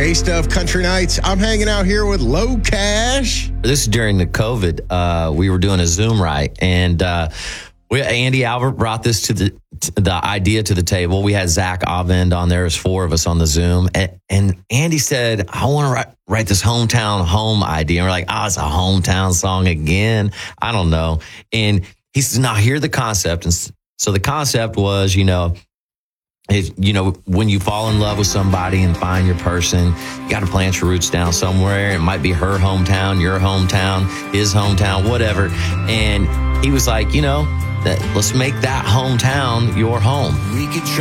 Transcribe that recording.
Taste of Country Nights. I'm hanging out here with Low Cash. This is during the COVID. We were doing a Zoom ride, and Andy Albert brought this to the idea to the table. We had Zach Avend on there. There's 4 of us on the Zoom, and Andy said, "I want to write this hometown home idea." And we're like, "Oh, it's a hometown song again." I don't know. And he says, "Now hear the concept." And so the concept was, when you fall in love with somebody and find your person, you got to plant your roots down somewhere. It might be her hometown, your hometown, his hometown, whatever. And he was like, let's make that hometown your home. We could try